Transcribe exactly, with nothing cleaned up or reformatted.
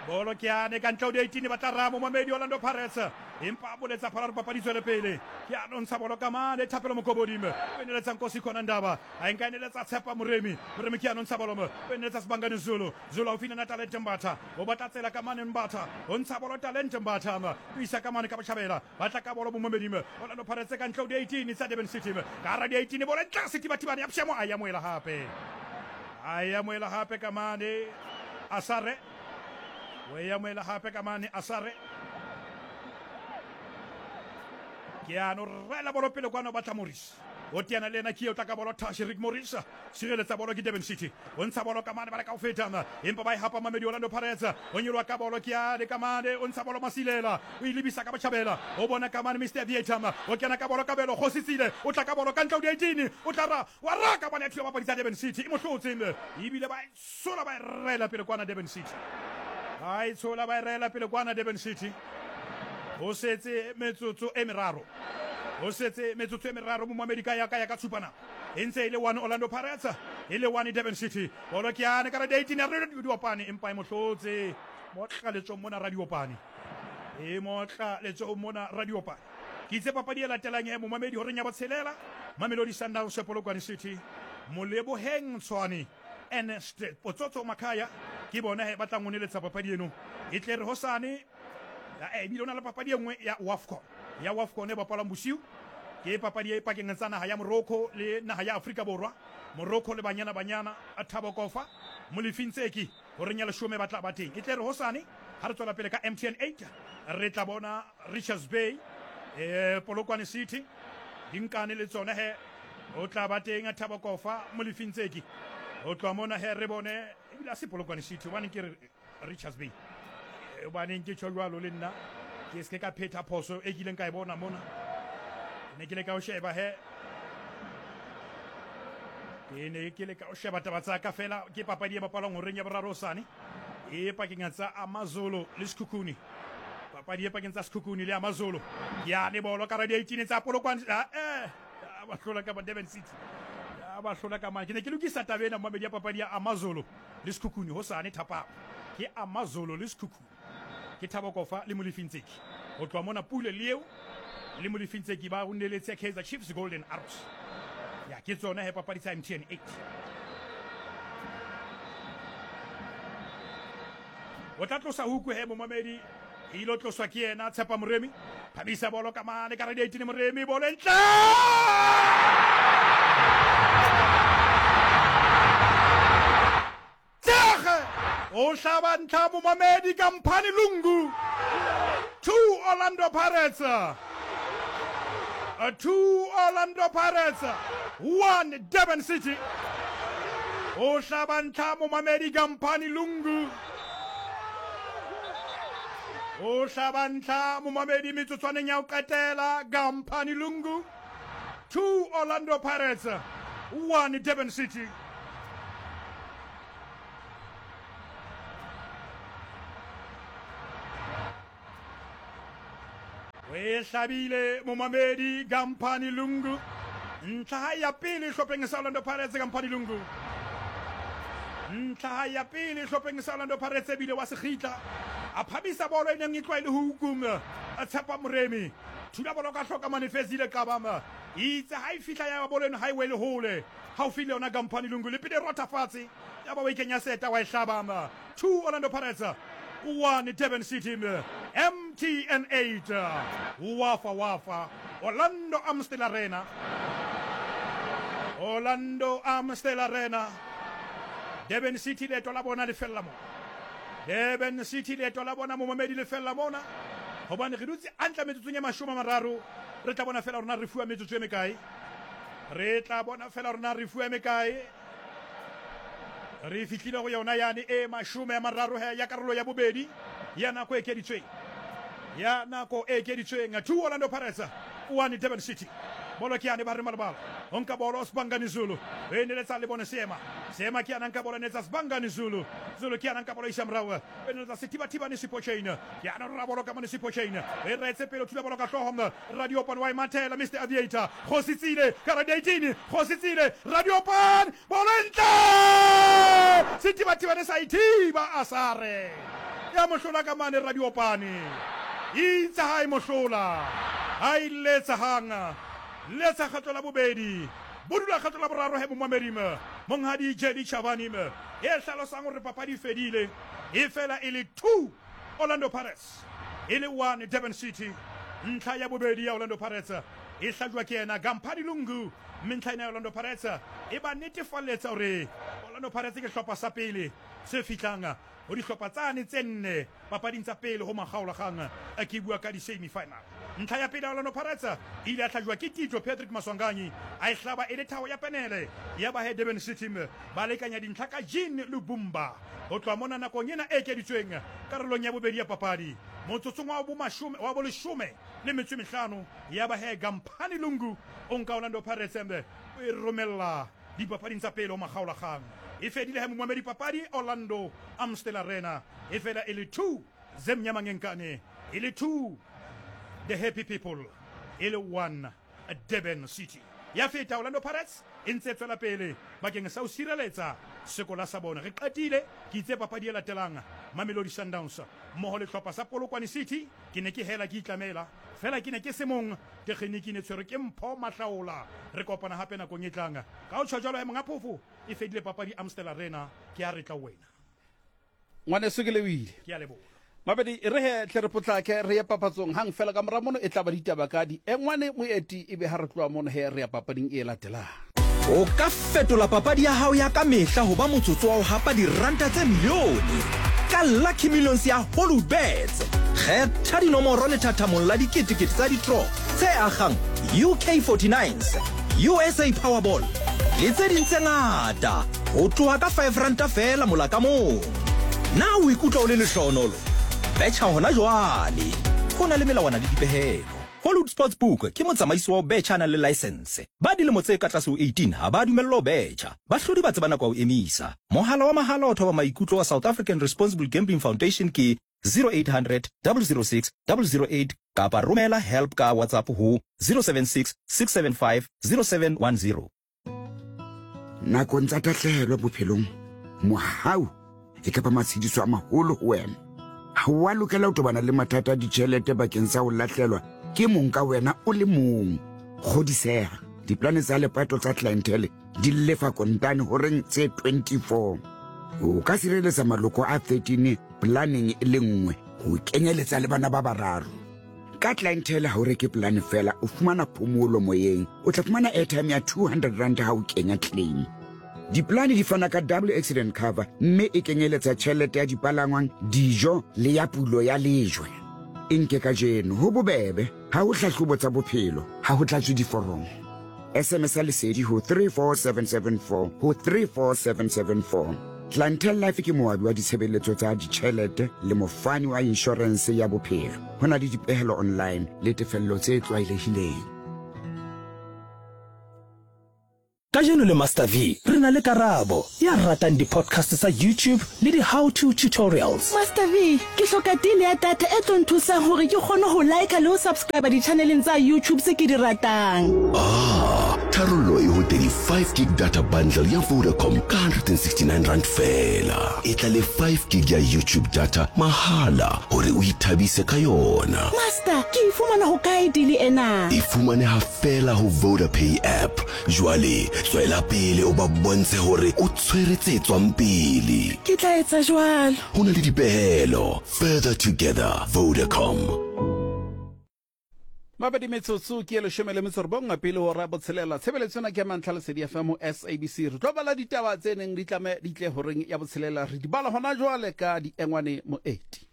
bolo ke yane ka ntlo di eighteen ba tla ramo momedi Orlando Pirates empa boletsa phala re papaditswe le pele ke a nontsha bolo ka mane thapelo mokobodimo beneletsa Nkosi khona ndaba a inka eneletsa tshepa moremi moremi ke a nontsha bolo mo beneletsa Sibangani Zulu Zulu o fina na talent Mbatha o batla tsela ka mane Mbatha o ntsha bolo talent Mbatha ma isa ka mane ka bachabela ba tla ka bolo mo momedimo Orlando Pirates ka ntlo di eighteen tsa Durban City ka ra di eighteen bolo tla City ba tibane ya pshemo a ya moela hape a ya moela hape ka mane Asare we ya moela hape ka mane Asare ke ano rela bolo pele kwana batla Morris o tiana lena ke o tla ka bolo Tashi Rick Morris sireletsa bolo ke Durban City o ntsha bolo ka mane ba ka o fetama empa ba e hapa mamedi Orlando Pirates o nyirwa ka bolo ke ya de ka mane o ntsha bolo Masilela o ilibisa ka bachabela o bona ka mane Mister Vietnam o kena ka bolo ka belo go sitsile o tla ka bolo ka ntlo di eighteen o tla ra wa raka bana tlo ba padisa Durban City mo hlotse ibile ba sola ba rela pele kwana Durban City ai sola ba rela pele kwana Durban City o setse metsotso e meraro o setse metsotso e meraro mo America ya ka ya ka tshupana entse ile one Orlando Pirates ile one Durban City bolo ke yane ka ra eighteen ya re di opane empa e mohlotse mo tla letso mona radio opane e mo tla letso mona radio opane ke itse papadi e latelang ya mo mamedi ho renya botshelela Mamelodi Sundowns Polokwane City molebo heng Tshwane Ernest Potsotso Makaya ke bona he batla ngoneletsa papadi eno e tle re hosane e bile ona la papadi engwe ya WAFCON ya WAFCON e bapala bosiu ke papadi e pakeng tsa naha ya Morocco le naha ya Afrika Borwa Morocco le banyana banyana a Thabo Kofa mo lefintseki ho renya le shome batla ba teng e tle re hosane ha re tswela pele ka M T N eight re tla bona Richards Bay e Polokwane City dinkane le tsona he o tla ba teng a Thabo Kofa mo lefintseki o tla mona he re bone e bila se Polokwane City one ke Richards Bay ba neng ke tshwalo le nna ke se ka pheta phoso e kileng ka e bona mona ne ke le ka o sheba he ke ne ke le ka o sheba taba tsa ka fela ke papadi e bapalwang ho reng ya boraro sane e pakeng tsa Amazulu le Sekhukhune papadi e pakeng tsa Sekhukhune le Amazulu ya ne bolo ka ra di eighteen tsa Polokwane eh ba hlola ka Durban City ya ba hlola ka mane ke ne ke lokisa tabena mo media papadi ya Amazulu le Sekhukhune ho sane thapa ke Amazulu le Sekhukhune ke Thabo Kofa le Molefintseki o tloa mona Pule Leo le Molefintseki ba o neletse Kaizer Chiefs Golden Arrows ya ke tsona he papadi tsa M T N eight o tla tlosa huku he mo mamedi ilo tloswa ke yena Tshepa Moremi phabisa bolo ka mane ka ra di eighteen Moremi bolo entla o hlaba ntlha mo mamedi Kampani Lungu two Orlando Pirates uh, two Orlando Pirates one Durban City o hlaba ntlha mo mamedi Kampani Lungu o hlaba ntlha mo mamedi metsotswaneng ya o qetela Kampani Lungu two Orlando Pirates one Durban City we hlabile mo mamedi Kampani Lungu ntlha ya pele hlopheng sa Orlando Pirates Kampani Lungu ntlha ya pele hlopheng sa Orlando Pirates bile wa segitla a phabisa bolo e neng e tlwaile ho hukuma a Tshepa Moremi thula bolo ka hloka manifestile ka bama itse ha e fihla ya bolo eno highway le hole ha o file ona Kampani Lungu le pide rota fatsi ya ba weekend ya seta wa e hlabama two Orlando Pirates one Durban City M T N eight wafa wafa Orlando Amstel Arena Orlando Amstel Arena Durban City le tola bona le fella mo Durban City le tola bona mo mamedi le fella mona hobane re dutse antla metsotso nya mashoma mararo re tla bona fela rona re fuwa metsotso e mekae re tla bona fela rona re fuwa mekae re fitlhile go yona yane e mashome ya mararo ya karolo ya bobedi ya nako e keditsweng ya nako e keditsweng two Orlando Pirates one Durban City bolo ke yane ba re malebala onka bolo Sibangani Zulu e neletsa le bone Seema Seema ke yana nka bolo netsa Sibangani Zulu Zulu ke yana nka bolo isa mrawe e neletsa setiba-tiba ne Sipochain ke yana ra bolo ka mane Sipochain e retse pele thula bolo ka hlohom Radio Pan wa Matela Mister Aviator Khositsile karadi eighteen Khositsile Radio Pan bolenta setiba-tiba ne saithiba asare ya mohlola ka mane Radio Pan itsa hai mohlola hai letsa hanga letsa khatlo la bobedi bodula khatlo la boraro he momamerima monghadi Jedi Chabanime e hlalosang hore papadi fedile e fela ele two Orlando Pirates ele one Durban City ntlha ya bobedi ya Orlando Pirates e hlajwa ke yena Gampadi Lungu mentlha ya Orlando Pirates e ba netefaletsa hore Orlando Pirates ke hlopha sa pele se fitlanga o di hlopha tsane tsenne papading tsa pele ho makgaolakgang a ke bua ka di semi final ntlha ya pele ya Orlando Pirates ile a hlajwa ke Tito Patrick Maswanganyi a ihlaba ele thaho ya penele ya ba he Durban City ba lekanya dintlha ka Jean Lubumba o tloa mona nakong ena e keditsweng karolong ya bobedi ya papadi motsotsong wa bo mashome wa bo lesome le metso e mehlano ya ba he Gampadi Lungu onka Orlando Pirates embe o e romella dipapading tsa pele ho makgaolakgang e fedile ha momamedi papadi Orlando Amstel Arena e fela ele two Zemnyama Ngenkane ele two the happy people ele one Durban City ya feta Orlando Pirates e ntse tswela pele bakeng sa o sireletsa sekola sa bona re qatile ke itse papadi e latelang Mamelodi Sundowns mmoho le hlopha sa Polokwane City ke ne ke hela ke itlamela fela ke ne ke se mong tekgeniki ne tshwere ke Mpho Mahlaola re kopana hape nakong e tlang ka o tshwa jalo e monga phofo e fedile papadi Amstel Arena ke a re tla wena ngwane sekelewile ke a leboha mabedi re he tle re potlake re ya papatsong hang fela ka mora mono e tla ba ditaba ka di e ngwane moeti e be ha re tloa mono he re ya papading e latelang o ka fetola papadi ya hao ya ka mehla ho ba motsotso wa ho hapa diranta tse milione ka Lucky Millions ya Hollywoodbets kgetha dinomoro le thathamong la diketekete tsa ditro tse agang U K forty-nines U S A Powerball le tse ding tse ngata ho tloha ka five ranta fela mola ka mong na o ikutlwa o le lehlonolo betcha hona jwale ho na le melawana le dipehelo Hollywood Sportsbook ke motsamaisi wa betcha na le license ba dilemo tse ka tlase ho eighteen ha ba dumellwa betcha ba hlodi ba tsebana kwa o emisa mohala wa mahala o thoba maikutlo wa South African Responsible Gambling Foundation ke zero eight hundred, zero zero six, zero zero eight kapa romela help ka WhatsApp ho zero seven six, six seven five, zero seven one zero. Nakong tsa tahlehelo bophelong mohau e ka ba matshidiso a maholo ho wena ha wa lokela ho tobana le mathata a ditjhelete bakeng sa ho lahlelwa ke mong ka wena o le mong kgodiseha diplane tsa lepato tsa clientele di lefa kontane ho reng tse twenty-four o ka sireletsa maloko a thirteen planning e le nngwe ho kenyeletsa le bana ba bararo ka clientele ha o reke plan fela o fumana phomolo moyeng o tla fumana airtime ya two hundred rand ha o kenya claim diplane di fana ka double accident cover mme e kenyeletsa tjhelete ya dipalangwang dijo le ya pulo ya lejwe inke ka jeno ho bobebe ha o hlahlobo tsa bophelo ha ho tlatswe diforomo S M S a lesedi ho three four seven seven four ho three four seven seven four Clientele Life ke moabi wa ditshebeletso tsa ditjhelete le mofani wa insurance ya bophelo hona le dipehelo online le tefello tse tlwaelehileng Kajeno le Master V re na le karabo ya ratang di podcast sa YouTube le di how to tutorials Master V ke hloka dile ya data e tlo nthusa hore ke kgone ho like le ho subscribe di channeleng tsa YouTube se ke di ratang ah tharollo e ho thirty-five gig data bundle ya Vodacom ka one hundred sixty-nine rand fela e tla le five gig ya YouTube data mahala hore o ithabise ka yona Master ke ifumana ho kae dile ena e fumane ha fela ho VodaPay app jwale tswela pele o ba bontshe hore o tshweretse tswang pele ke tla etsa jwalo ho na le dipehelo further together Vodacom mabedi metsotso ke le shomele metsorbong pele ho ra botshelela tshebeletsona ke mantla le sedi F M S A B C re tobala ditaba tse neng di tlame di tle horeng ya botshelela re di bala hona jwale ka di engwane moeti